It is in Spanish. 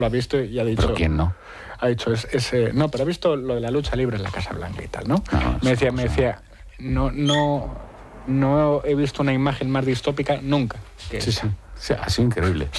lo ha visto y ha dicho... ¿Pero quién no? Ha dicho, no, pero ha visto lo de la lucha libre en la Casa Blanca y tal, ¿no? Me decía, no he visto una imagen más distópica nunca. Sí, ha sido increíble.